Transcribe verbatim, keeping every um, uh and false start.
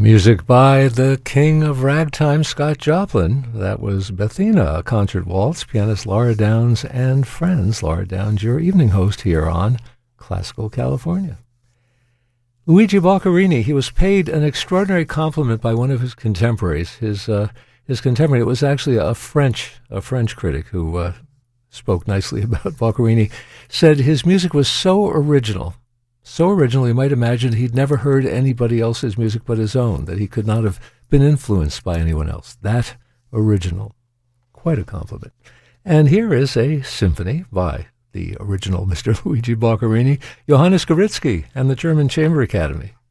Music by the king of ragtime, Scott Joplin. That was Bethina, a concert waltz, pianist Laura Downs and friends. Laura Downs, your evening host here on Classical California. Luigi Boccherini, he was paid an extraordinary compliment by one of his contemporaries. His uh, his contemporary, it was actually a French a French critic who uh, spoke nicely about Boccherini, said his music was so original. So original, you might imagine he'd never heard anybody else's music but his own, that he could not have been influenced by anyone else. That original. Quite a compliment. And here is a symphony by the original Mister Luigi Boccherini, Johannes Gouritzky, and the German Chamber Academy.